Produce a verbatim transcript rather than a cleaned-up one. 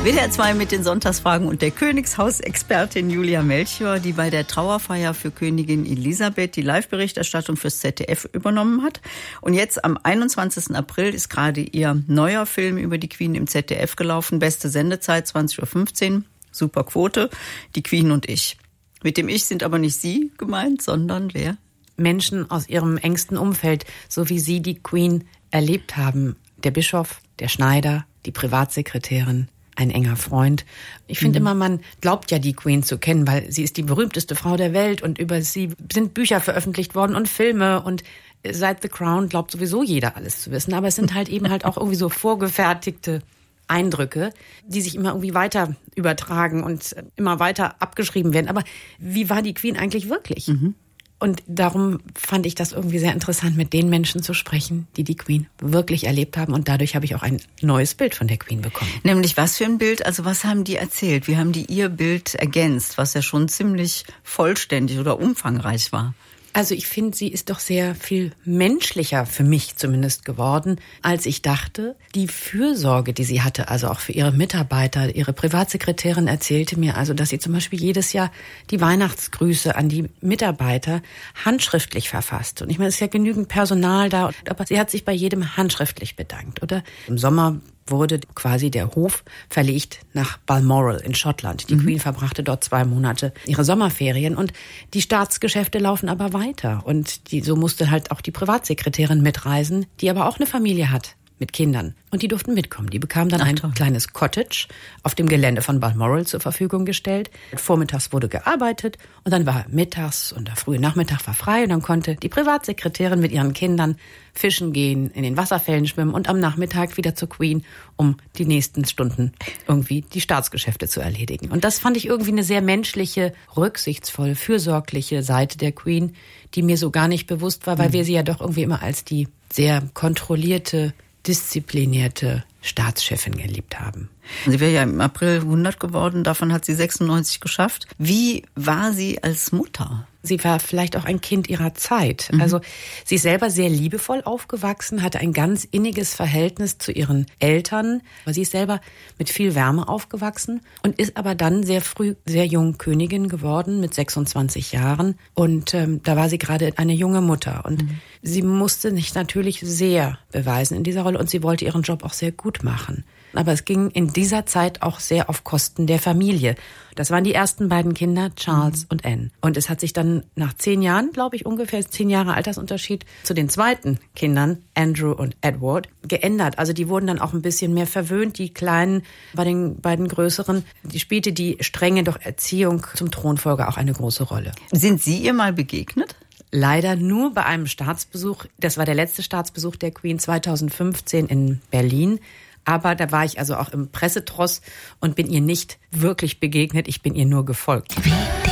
W D R zwei mit den Sonntagsfragen und der Königshausexpertin Julia Melchior, die bei der Trauerfeier für Königin Elisabeth die Live-Berichterstattung fürs Z D F übernommen hat. Und jetzt am einundzwanzigsten April ist gerade ihr neuer Film über die Queen im Z D F gelaufen. Beste Sendezeit zwanzig Uhr fünfzehn, super Quote, die Queen und ich. Mit dem Ich sind aber nicht Sie gemeint, sondern wer? Menschen aus ihrem engsten Umfeld, so wie Sie die Queen erlebt haben. Der Bischof, der Schneider, die Privatsekretärin, ein enger Freund. Ich finde mhm. immer, man glaubt ja, die Queen zu kennen, weil sie ist die berühmteste Frau der Welt und über sie sind Bücher veröffentlicht worden und Filme und seit The Crown glaubt sowieso jeder alles zu wissen. Aber es sind halt eben halt auch irgendwie so vorgefertigte Eindrücke, die sich immer irgendwie weiter übertragen und immer weiter abgeschrieben werden. Aber wie war die Queen eigentlich wirklich? Mhm. Und darum fand ich das irgendwie sehr interessant, mit den Menschen zu sprechen, die die Queen wirklich erlebt haben. Und dadurch habe ich auch ein neues Bild von der Queen bekommen. Nämlich was für ein Bild? Also was haben die erzählt? Wie haben die ihr Bild ergänzt, was ja schon ziemlich vollständig oder umfangreich war? Also ich finde, sie ist doch sehr viel menschlicher, für mich zumindest, geworden, als ich dachte. Die Fürsorge, die sie hatte, also auch für ihre Mitarbeiter, ihre Privatsekretärin erzählte mir also, dass sie zum Beispiel jedes Jahr die Weihnachtsgrüße an die Mitarbeiter handschriftlich verfasst. Und ich meine, es ist ja genügend Personal da, aber sie hat sich bei jedem handschriftlich bedankt, oder? Im Sommer wurde quasi der Hof verlegt nach Balmoral in Schottland. Die mhm. Queen verbrachte dort zwei Monate ihre Sommerferien und die Staatsgeschäfte laufen aber weiter. Und die, so musste halt auch die Privatsekretärin mitreisen, die aber auch eine Familie hat mit Kindern. Und die durften mitkommen. Die bekamen dann Ach, ein toll. kleines Cottage auf dem Gelände von Balmoral zur Verfügung gestellt. Vormittags wurde gearbeitet und dann war mittags und der frühe Nachmittag war frei. Und dann konnte die Privatsekretärin mit ihren Kindern fischen gehen, in den Wasserfällen schwimmen und am Nachmittag wieder zur Queen, um die nächsten Stunden irgendwie die Staatsgeschäfte zu erledigen. Und das fand ich irgendwie eine sehr menschliche, rücksichtsvolle, fürsorgliche Seite der Queen, die mir so gar nicht bewusst war, weil mhm. wir sie ja doch irgendwie immer als die sehr kontrollierte, disziplinierte Staatschefin geliebt haben. Sie wäre ja im April hundert geworden, davon hat sie sechsundneunzig geschafft. Wie war sie als Mutter? Sie war vielleicht auch ein Kind ihrer Zeit. Mhm. Also sie ist selber sehr liebevoll aufgewachsen, hatte ein ganz inniges Verhältnis zu ihren Eltern. Aber sie ist selber mit viel Wärme aufgewachsen und ist aber dann sehr früh, sehr jung Königin geworden, mit sechsundzwanzig Jahren. Und ähm, da war sie gerade eine junge Mutter. Und mhm. sie musste sich natürlich sehr beweisen in dieser Rolle und sie wollte ihren Job auch sehr gut machen. Aber es ging in dieser Zeit auch sehr auf Kosten der Familie. Das waren die ersten beiden Kinder, Charles mhm. und Anne. Und es hat sich dann nach zehn Jahren, glaube ich, ungefähr zehn Jahre Altersunterschied, zu den zweiten Kindern, Andrew und Edward, geändert. Also die wurden dann auch ein bisschen mehr verwöhnt. Die Kleinen, bei den beiden Größeren, die spielte die strenge doch Erziehung zum Thronfolger auch eine große Rolle. Sind Sie ihr mal begegnet? Leider nur bei einem Staatsbesuch. Das war der letzte Staatsbesuch der Queen zweitausendfünfzehn in Berlin. Aber da war ich also auch im Pressetross und bin ihr nicht wirklich begegnet. Ich bin ihr nur gefolgt.